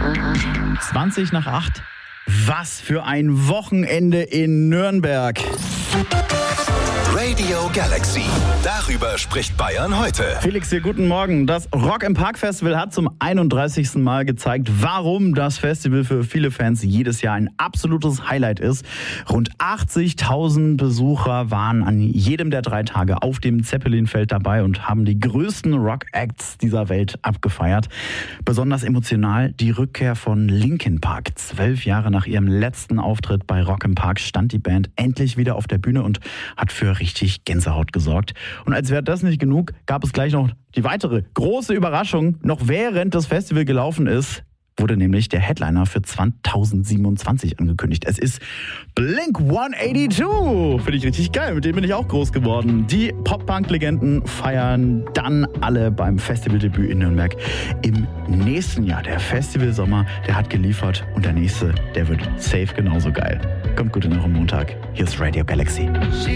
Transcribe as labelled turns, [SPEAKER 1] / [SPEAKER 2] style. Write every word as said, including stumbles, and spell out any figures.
[SPEAKER 1] zwanzig nach acht. Was für ein Wochenende in Nürnberg.
[SPEAKER 2] Radio Galaxy. Darüber spricht Bayern heute.
[SPEAKER 1] Felix hier, guten Morgen. Das Rock im Park Festival hat zum einunddreißigsten Mal gezeigt, warum das Festival für viele Fans jedes Jahr ein absolutes Highlight ist. Rund achtzigtausend Besucher waren an jedem der drei Tage auf dem Zeppelinfeld dabei und haben die größten Rock-Acts dieser Welt abgefeiert. Besonders emotional die Rückkehr von Linkin Park. Zwölf Jahre nach ihrem letzten Auftritt bei Rock im Park stand die Band endlich wieder auf der Bühne und hat für richtig Gänsehaut gesorgt. Und als wäre das nicht genug, gab es gleich noch die weitere große Überraschung. Noch während das Festival gelaufen ist, wurde nämlich der Headliner für zweitausendsiebenundzwanzig angekündigt. Es ist Blink hundertzweiundachtzig. Finde ich richtig geil, mit dem bin ich auch groß geworden. Die Pop-Punk-Legenden feiern dann alle beim Festivaldebüt in Nürnberg im nächsten Jahr. Der Festivalsommer, der hat geliefert und der nächste, der wird safe genauso geil. Kommt gut in euren Montag. Hier ist Radio Galaxy.